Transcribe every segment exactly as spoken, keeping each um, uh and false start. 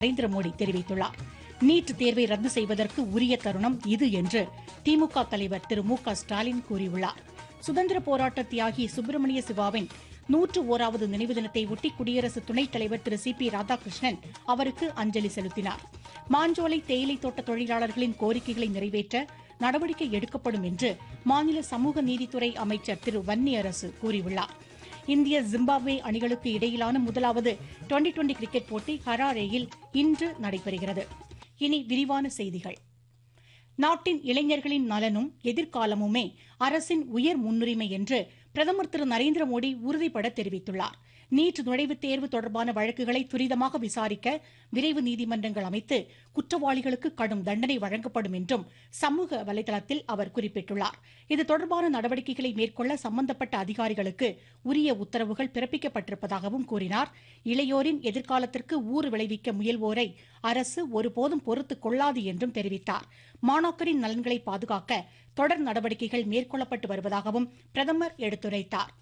நரேந்திர மோடி தெரிவித்துள்ளார். நீட் தேர்வை ரத்து செய்வதற்கு உரிய தருணம் இது என்று திமுக தலைவர் திரு மு க ஸ்டாலின் கூறியுள்ளார். சுதந்திர போராட்ட தியாகி சுப்பிரமணிய சிவாவின் நூற்று ஓராவது நினைவு தினத்தை ஒட்டி குடியரசு துணைத் தலைவர் திரு சி பி ராதாகிருஷ்ணன் அவருக்கு அஞ்சலி செலுத்தினார். மாஞ்சோலை தேயிலை தோட்ட தொழிலாளர்களின் கோரிக்கைகளை நிறைவேற்ற நடவடிக்கை எடுக்கப்படும் என்று மாநில சமூக நீதித்துறை அமைச்சர் திரு வன்னியரசு கூறியுள்ளார். இந்திய ஜிம்பாப்வே அணிகளுக்கு இடையிலான முதலாவது டுவெண்டி டுவெண்டி கிரிக்கெட் போட்டி ஹராரேயில் இன்று நடைபெறுகிறது. இனி விரிவான செய்திகள். நாட்டின் இளைஞர்களின் நலனும் எதிர்காலமுமே அரசின் உயர் முன்னுரிமை என்று பிரதமர் திரு நரேந்திர மோடி உறுதிபட தெரிவித்துள்ளார். நீட் நுழைவுத் தேர்வு தொடர்பான வழக்குகளை துரிதமாக விசாரிக்க விரைவு நீதிமன்றங்கள் அமைத்து குற்றவாளிகளுக்கு கடும் தண்டனை வழங்கப்படும் என்றும் சமூக வலைதளத்தில் அவர் குறிப்பிட்டுள்ளார். இது தொடர்பான நடவடிக்கைகளை மேற்கொள்ள சம்பந்தப்பட்ட அதிகாரிகளுக்கு உரிய உத்தரவுகள் பிறப்பிக்கப்பட்டிருப்பதாகவும் கூறினார். இளையோரின் எதிர்காலத்திற்கு ஊறு விளைவிக்க முயல்வோரை அரசு ஒருபோதும் பொறுத்துக் கொள்ளாது என்றும் தெரிவித்தார். மாணாக்கரின் நலன்களை பாதுகாக்க தொடர் நடவடிக்கைகள் மேற்கொள்ளப்பட்டு வருவதாகவும் பிரதமர் எடுத்துரைத்தார்.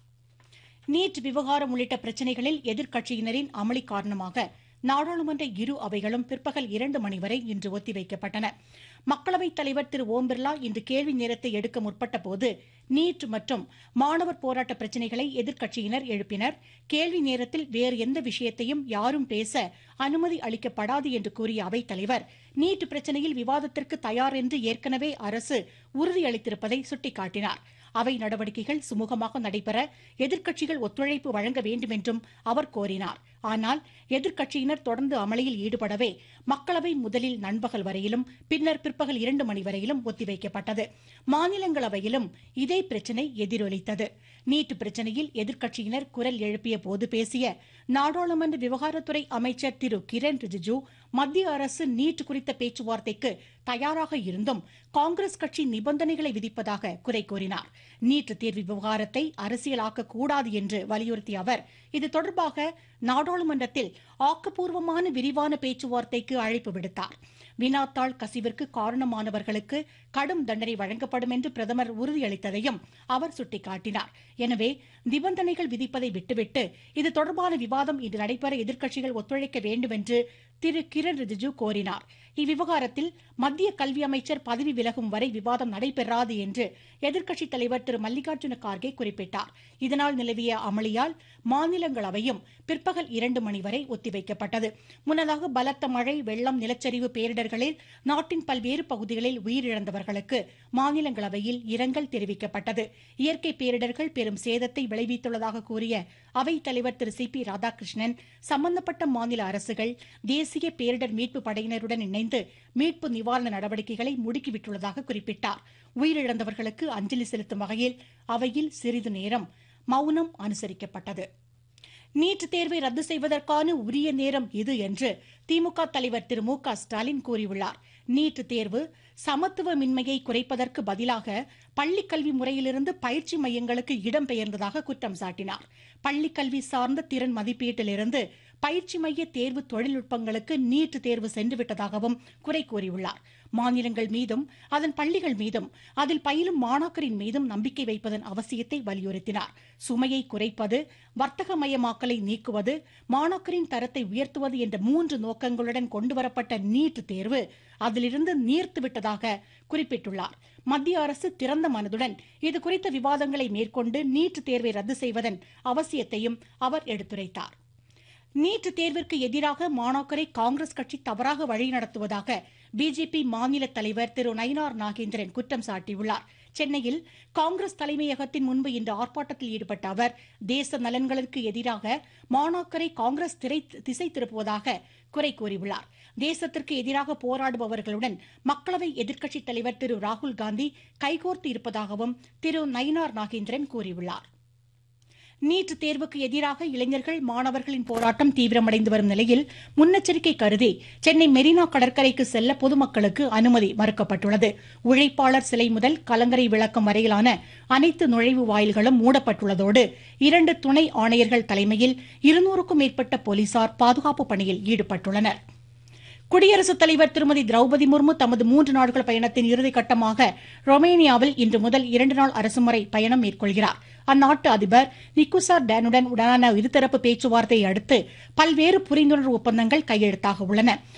நீட் விவகாரம் உள்ளிட்ட பிரச்சினைகளில் எதிர்க்கட்சியினரின் அமளி காரணமாக நாடாளுமன்ற இரு அவைகளும் பிற்பகல் இரண்டு மணி வரை இன்று ஒத்திவைக்கப்பட்டன. மக்களவைத் தலைவர் திரு ஓம் பிர்லா இன்று கேள்வி நேரத்தை எடுக்க முற்பட்டபோது நீட் மற்றும் மாணவர் போராட்ட பிரச்சினைகளை எதிர்க்கட்சியினர் எழுப்பினர். கேள்வி நேரத்தில் வேறு எந்த விஷயத்தையும் யாரும் பேச அனுமதி அளிக்கப்படாது என்று கூறிய அவைத் தலைவர் நீட் பிரச்சினையில் விவாதத்திற்கு தயார் என்று ஏற்கனவே அரசு உறுதியளித்திருப்பதை சுட்டிக்காட்டினார். அவை நடவடிக்கைகள் சுமூகமாக நடைபெற எதிர்க்கட்சிகள் ஒத்துழைப்பு வழங்க வேண்டும் என்றும் அவர் கோரினார். ஆனால் எதிர்க்கட்சியினர் தொடர்ந்து அமளியில் ஈடுபடவே மக்களவை முதலில் நண்பகல் வரையிலும் பின்னர் பிற்பகல் இரண்டு மணி வரையிலும் ஒத்திவைக்கப்பட்டது. மாநிலங்களவையிலும் இதே பிரச்சினை எதிரொலித்தது. நீட் பிரச்சினையில் எதிர்க்கட்சியினர் குரல் எழுப்பிய போது பேசிய நாடாளுமன்ற விவகாரத்துறை அமைச்சர் திரு கிரண் ரிஜிஜு மத்திய அரசு நீட் குறித்த பேச்சுவார்த்தைக்கு தயாராக இருந்தும் காங்கிரஸ் கட்சி நிபந்தனைகளை விதிப்பதாக குறை கூறினார். நீட் தேர்வு விவகாரத்தை அரசியலாக்க கூடாது என்று வலியுறுத்திய அவர் இது தொடர்பாக நாடாளுமன்றத்தில் ஆக்கப்பூர்வமான விரிவான பேச்சுவார்த்தைக்கு அழைப்பு விடுத்தார். வினாத்தாள் கசிவிற்கு காரணமானவர்களுக்கு கடும் தண்டனை வழங்கப்படும் என்று பிரதமர் உறுதியளித்ததையும் அவர் சுட்டிக்காட்டினார். எனவே நிபந்தனைகள் விதிப்பதை விட்டுவிட்டு இது தொடர்பான விவாதம் இன்று நடைபெற எதிர்க்கட்சிகள் ஒத்துழைக்க வேண்டும் என்று திரு கிரண் ரிஜிஜு கோரினார். இவ்விவகாரத்தில் மத்திய கல்வி அமைச்சர் பதவி விலகும் வரை விவாதம் நடைபெறாது என்று எதிர்க்கட்சித் தலைவர் திரு மல்லிகார்ஜுன கார்கே குறிப்பிட்டார். இதனால் நிலவிய அமளியால் மாநிலங்களவையும் பிற்பகல் இரண்டு மணி வரை ஒத்திவைக்கப்பட்டது. முன்னதாக பலத்த மழை, வெள்ளம், நிலச்சரிவு பேரிடர்களில் நாட்டின் பல்வேறு பகுதிகளில் உயிரிழந்தவர்களுக்கு மாநிலங்களவையில் இரங்கல் தெரிவிக்கப்பட்டது. இயற்கை பேரிடர்கள் பெரும் சேதத்தை விளைவித்துள்ளதாக கூறிய அவைத் தலைவர் திரு சி பி ராதாகிருஷ்ணன் சம்பந்தப்பட்ட மாநில அரசுகள் தேசிய பேரிடர் மீட்பு படையினருடன் இணைந்து மீட்பு நிவாரண நடவடிக்கைகளை முடுக்கிவிட்டுள்ளதாக குறிப்பிட்டார். உயிரிழந்தவர்களுக்கு அஞ்சலி செலுத்தும் வகையில் அவையில் சிறிது நேரம் மௌனம் அனுசரிக்கப்பட்டது. நீட் தேர்வை ரத்து செய்வதற்கான உரிய நேரம் இது என்று திமுக தலைவர் திரு மு க ஸ்டாலின் கூறியுள்ளார். நீட் தேர்வு சமத்துவமின்மையை குறைப்பதற்கு பதிலாக பள்ளிக்கல்வி முறையிலிருந்து பயிற்சி மையங்களுக்கு இடம்பெயர்ந்ததாக குற்றம் சாட்டினார். பள்ளிக்கல்வி சார்ந்த திறன் மதிப்பீட்டிலிருந்து பயிற்சி மைய தேர்வு தொழில்நுட்பங்களுக்கு நீட் தேர்வு சென்றுவிட்டதாகவும் குறை கூறியுள்ளார். மாநிலங்கள் மீதும் அதன் பள்ளிகள் மீதும் அதில் பயிலும் மாணாக்கரின் மீதும் நம்பிக்கை வைப்பதன் அவசியத்தை வலியுறுத்தினார். சுமையை குறைப்பது, வர்த்தகமயமாக்கலை நீக்குவது, மாணாக்கரின் தரத்தை உயர்த்துவது என்ற மூன்று நோக்கங்களுடன் கொண்டுவரப்பட்ட நீட் தேர்வு அதிலிருந்து நீர்த்துவிட்டதாக குறிப்பிட்டுள்ளார். மத்திய அரசு திறந்த மனதுடன் இதுகுறித்த விவாதங்களை மேற்கொண்டு நீட் தேர்வை ரத்து செய்வதன் அவசியத்தையும் அவர் எடுத்துரைத்தார். நீட் தேர்விற்கு எதிராக மாணாக்கரை காங்கிரஸ் கட்சி தவறாக வழிநடத்துவதாக பிஜேபி மாநில தலைவர் திரு நயினார் நாகேந்திரன் குற்றம் சாட்டியுள்ளார். சென்னையில் காங்கிரஸ் தலைமையகத்தின் முன்பு இன்று ஆர்ப்பாட்டத்தில் ஈடுபட்ட அவர் தேச நலன்களுக்கு எதிராக மாணாக்கரை காங்கிரஸ் திசை திருப்புவதாக குறை கூறியுள்ளார். தேசத்திற்கு எதிராக போராடுபவர்களுடன் மக்களவை எதிர்க்கட்சித் தலைவர் திரு ராகுல் காந்தி கைகோர்த்து இருப்பதாகவும் திரு நயினார் நாகேந்திரன் கூறியுள்ளார். நீட் தேர்வுக்கு எதிராக இளைஞர்கள், மாணவர்களின் போராட்டம் தீவிரமடைந்து வரும் நிலையில் முன்னெச்சரிக்கை கருதி சென்னை மெரினா கடற்கரைக்கு செல்ல பொதுமக்களுக்கு அனுமதி மறுக்கப்பட்டுள்ளது. உழைப்பாளர் சிலை முதல் கலங்கரை விளக்கம் வரையிலான அனைத்து நுழைவு வாயில்களும் மூடப்பட்டுள்ளதோடு இரண்டு துணை ஆணையர்கள் தலைமையில் இருநூறுக்கும் மேற்பட்ட போலீசார் பாதுகாப்பு பணியில் ஈடுபட்டுள்ளனர். குடியரசுத் தலைவர் திருமதி திரௌபதி முர்மு தமது மூன்று நாடுகள் பயணத்தின் இறுதிக்கட்டமாக ரொமேனியாவில் இன்று முதல் இரண்டு நாள் அரசுமுறை பயணம் மேற்கொள்கிறார். அந்நாட்டு அதிபர் நிக்குசார் டேனுடன் உடனான இருதரப்பு பேச்சுவார்த்தையை அடுத்து பல்வேறு புரிந்துணர்வு ஒப்பந்தங்கள் கையெழுத்தாக உள்ளன.